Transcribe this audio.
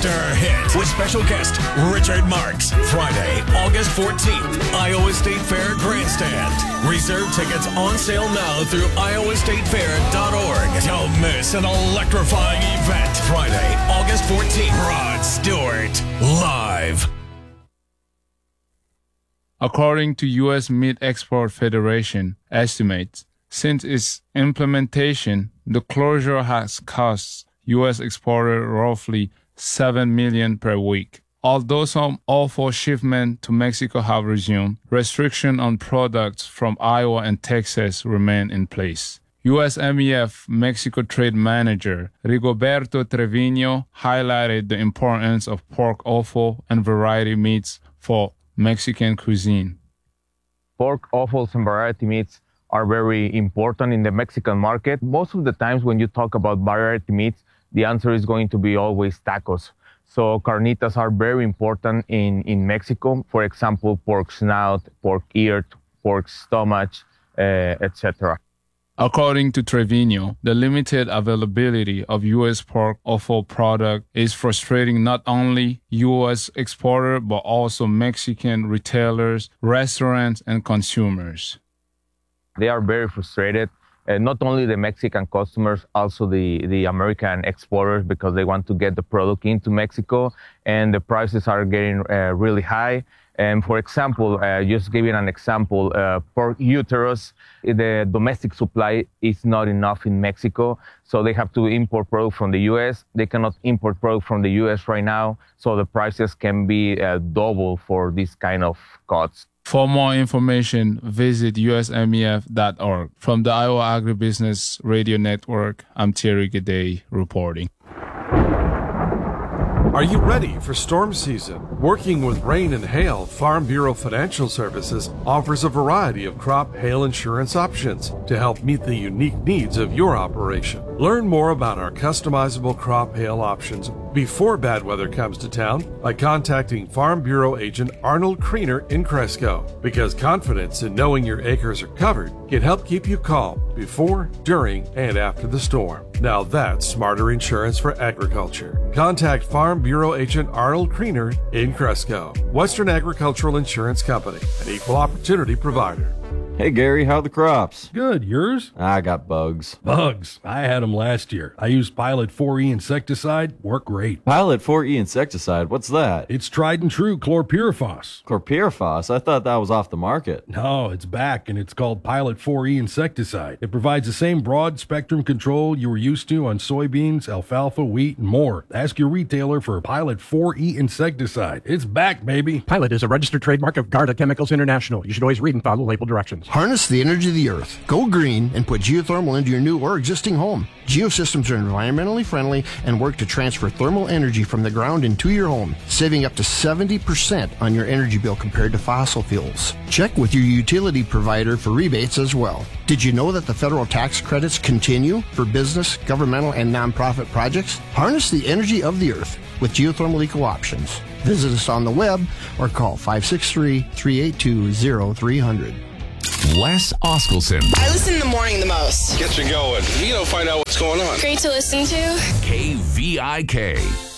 after hit with special guest Richard Marks. Friday, August 14th, Iowa State Fair Grandstand. Reserve tickets on sale now through iowastatefair.org. Don't miss an electrifying event. Friday, August 14th, Rod Stewart, live. According to U.S. Meat Export Federation estimates, since its implementation, the closure has cost U.S. exporters roughly $7 million per week. Although some offal shipments to Mexico have resumed, restrictions on products from Iowa and Texas remain in place. USMEF Mexico Trade Manager Rigoberto Trevino highlighted the importance of pork offal and variety meats for Mexican cuisine. Pork offals and variety meats are very important in the Mexican market. Most of the times when you talk about variety meats, the answer is going to be always tacos. So carnitas are very important in Mexico. For example, pork snout, pork ear, pork stomach, etc. According to Trevino, the limited availability of U.S. pork offal product is frustrating not only U.S. exporters, but also Mexican retailers, restaurants, and consumers. They are very frustrated. Not only the Mexican customers, also the American exporters, because they want to get the product into Mexico, and the prices are getting really high. And for example, just giving an example, pork uterus, the domestic supply is not enough in Mexico, so they have to import product from the U.S. They cannot import product from the U.S. right now, so the prices can be double for this kind of cuts. For more information, visit usmef.org. From the Iowa Agribusiness Radio Network, I'm Thierry Gaudet reporting. Are you ready for storm season? Working with rain and hail, Farm Bureau Financial Services offers a variety of crop hail insurance options to help meet the unique needs of your operation. Learn more about our customizable crop hail options before bad weather comes to town by contacting Farm Bureau agent Arnold Kriener in Cresco, because confidence in knowing your acres are covered can help keep you calm before, during, and after the storm. Now that's smarter insurance for agriculture. Contact Farm Bureau agent Arnold Kriener in Cresco. Western Agricultural Insurance Company, an equal opportunity provider. Hey Gary, how are the crops? Good, yours? I got bugs. Bugs? I had them last year. I used Pilot 4E insecticide. Worked great. Pilot 4E insecticide? What's that? It's tried and true chlorpyrifos. Chlorpyrifos? I thought that was off the market. No, it's back, and it's called Pilot 4E insecticide. It provides the same broad spectrum control you were used to on soybeans, alfalfa, wheat, and more. Ask your retailer for Pilot 4E insecticide. It's back, baby. Pilot is a registered trademark of Garda Chemicals International. You should always read and follow label directions. Harness the energy of the earth. Go green and put geothermal into your new or existing home. Geosystems are environmentally friendly and work to transfer thermal energy from the ground into your home, saving up to 70% on your energy bill compared to fossil fuels. Check with your utility provider for rebates as well. Did you know that the federal tax credits continue for business, governmental, and nonprofit projects? Harness the energy of the earth with geothermal eco options. Visit us on the web or call 563-382-0300. Les Oskelson. I listen in the morning the most. Get you going. You don't find out what's going on. Great to listen to. KVIK.